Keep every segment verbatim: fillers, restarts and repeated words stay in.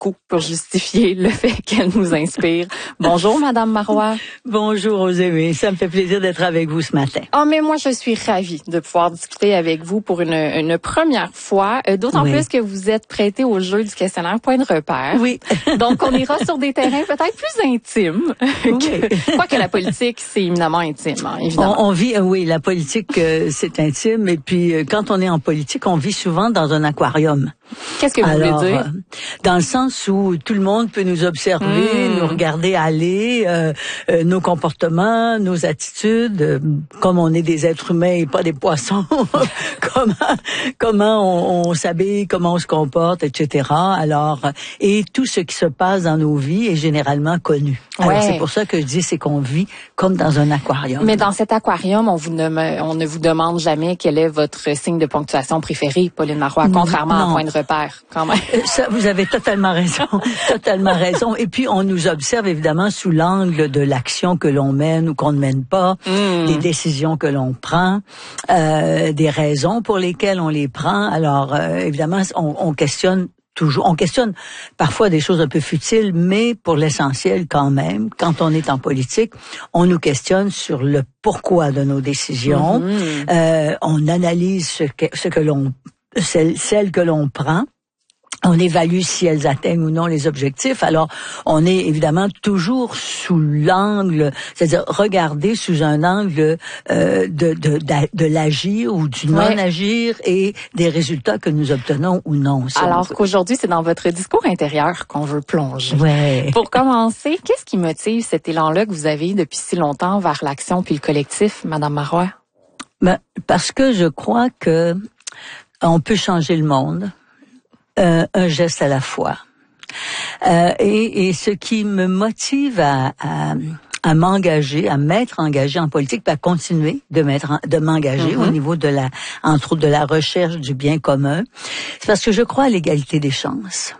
beaucoup pour justifier le fait qu'elle nous inspire. Bonjour, Madame Marois. Bonjour, Rosémie. Ça me fait plaisir d'être avec vous ce matin. Oh, mais moi, je suis ravie de pouvoir discuter avec vous pour une, une première fois, euh, d'autant oui. plus que vous êtes prêté au jeu du questionnaire Point de repère. Oui. Donc, on ira sur des terrains peut-être plus intimes. Oui. Que, quoi que la politique, c'est éminemment intime, hein, évidemment. On, on vit, oui, la politique, euh, c'est intime. Et puis, euh, quand on est en politique, on vit souvent dans un aquarium. Qu'est-ce que vous Alors, voulez dire? Euh, dans le sens où tout le monde peut nous observer, mmh. nous regarder aller, euh, euh, nos comportements, nos attitudes, euh, comme on est des êtres humains et pas des poissons, comment comment on, on s'habille, comment on se comporte, et cetera. Alors, et tout ce qui se passe dans nos vies est généralement connu. Alors, ouais. c'est pour ça que je dis, c'est qu'on vit comme dans un aquarium. Mais dans cet aquarium, on, vous ne, on ne vous demande jamais quel est votre signe de ponctuation préféré, Pauline Marois, contrairement non. à Point de repère, quand même. Ça, vous avez totalement raison, totalement raison. Et puis, on nous observe évidemment sous l'angle de l'action que l'on mène ou qu'on ne mène pas, mmh. des décisions que l'on prend, euh, des raisons pour lesquelles on les prend. Alors, euh, évidemment, on, on questionne toujours, on questionne parfois des choses un peu futiles, mais pour l'essentiel quand même, quand on est en politique, on nous questionne sur le pourquoi de nos décisions. Mmh. Euh, on analyse ce que, ce que l'on, celles, celles que l'on prend. On évalue si elles atteignent ou non les objectifs. Alors, on est évidemment toujours sous l'angle, c'est-à-dire regarder sous un angle euh, de, de, de, de l'agir ou du non-agir et des résultats que nous obtenons ou non. Alors qu'aujourd'hui, c'est dans votre discours intérieur qu'on veut plonger. Ouais. Pour commencer, qu'est-ce qui motive cet élan-là que vous avez depuis si longtemps vers l'action puis le collectif, Madame Marois? Ben, parce que je crois que on peut changer le monde. Euh, un geste à la fois. Euh, et, et ce qui me motive à, à, à m'engager, à m'être engagé en politique, puis à continuer de m'être, de m'engager mm-hmm. au niveau de la, entre autres de la recherche du bien commun, c'est parce que je crois à l'égalité des chances.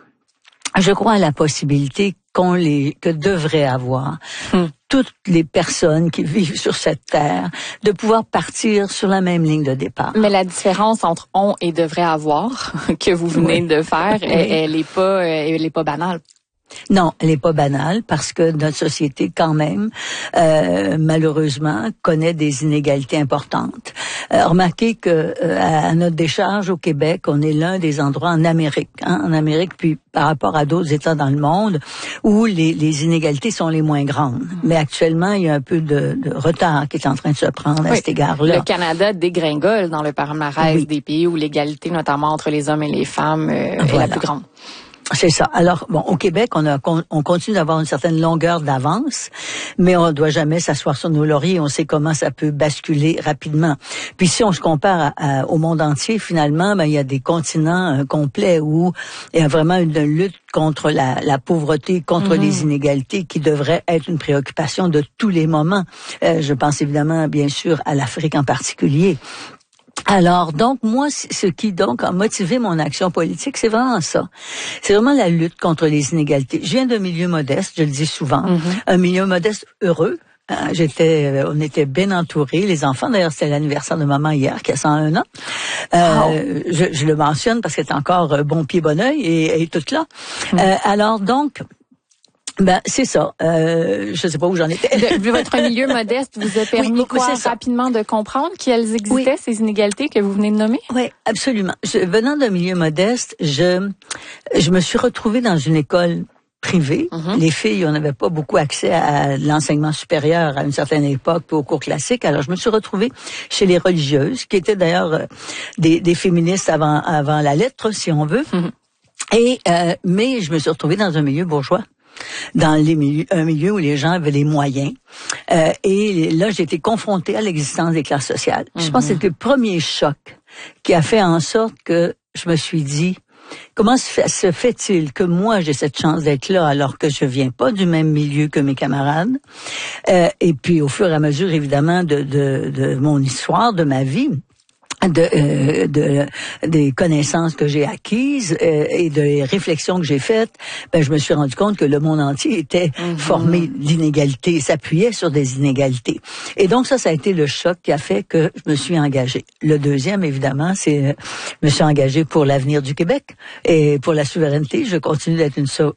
Je crois à la possibilité qu'on les, que devraient avoir mm. toutes les personnes qui vivent sur cette terre, de pouvoir partir sur la même ligne de départ. Mais la différence entre on et devrait avoir, que vous venez oui. de faire, oui. elle, elle est pas, elle est pas banale. Non, elle n'est pas banale parce que notre société, quand même, euh, malheureusement, connaît des inégalités importantes. Euh, remarquez que euh, à notre décharge au Québec, on est l'un des endroits en Amérique, hein, en Amérique, puis par rapport à d'autres États dans le monde, où les, les inégalités sont les moins grandes. Mais actuellement, il y a un peu de, de retard qui est en train de se prendre à oui. cet égard-là. Le Canada dégringole dans le palmarès oui. des pays où l'égalité, notamment entre les hommes et les femmes, euh, voilà. est la plus grande. C'est ça. Alors, bon, au Québec, on a, on continue d'avoir une certaine longueur d'avance, mais on ne doit jamais s'asseoir sur nos lauriers. On sait comment ça peut basculer rapidement. Puis si on se compare à, à, au monde entier, finalement, ben, il y a des continents euh, complets où il y a vraiment une lutte contre la, la pauvreté, contre mm-hmm. les inégalités qui devrait être une préoccupation de tous les moments. Euh, je pense évidemment, bien sûr, à l'Afrique en particulier. Alors, donc, moi, ce qui, donc, a motivé mon action politique, c'est vraiment ça. C'est vraiment la lutte contre les inégalités. Je viens d'un milieu modeste, je le dis souvent, mm-hmm. un milieu modeste heureux. J'étais, on était bien entourés, les enfants. D'ailleurs, c'était l'anniversaire de maman hier, qui a cent un ans. Euh, oh. je, je le mentionne parce qu'elle est encore bon pied, bon oeil et, et toute là. Mm. Euh, alors, donc, ben c'est ça. Euh, je sais pas où j'en étais. De, votre milieu modeste vous a permis oui, quoi, rapidement de comprendre qu'elles existaient, oui. ces inégalités que vous venez de nommer? Oui, absolument. Je, venant d'un milieu modeste, je je me suis retrouvée dans une école privée. Mm-hmm. Les filles, on n'avait pas beaucoup accès à l'enseignement supérieur à une certaine époque, puis aux cours classiques. Alors, je me suis retrouvée chez les religieuses, qui étaient d'ailleurs des, des féministes avant avant la lettre, si on veut. Mm-hmm. Et euh, mais je me suis retrouvée dans un milieu bourgeois. Dans les milieux, un milieu où les gens avaient les moyens. Euh, et là, j'ai été confrontée à l'existence des classes sociales. Mm-hmm. Je pense que c'était le premier choc qui a fait en sorte que je me suis dit, comment se fait-il que moi, j'ai cette chance d'être là alors que je viens pas du même milieu que mes camarades? Euh, et puis, au fur et à mesure, évidemment, de, de, de mon histoire, de ma vie, de, euh, de des connaissances que j'ai acquises euh, et des réflexions que j'ai faites, ben je me suis rendu compte que le monde entier était mm-hmm. formé d'inégalités, s'appuyait sur des inégalités. Et donc ça, ça a été le choc qui a fait que je me suis engagée. Le deuxième, évidemment, c'est je me suis engagée pour l'avenir du Québec et pour la souveraineté. Je continue d'être une, so-